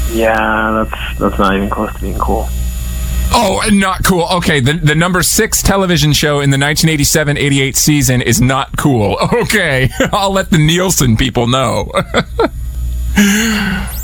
Yeah, that's not even close to being cool. Oh, not cool. Okay, the number 6 television show in the 1987-88 season is not cool. Okay, I'll let the Nielsen people know.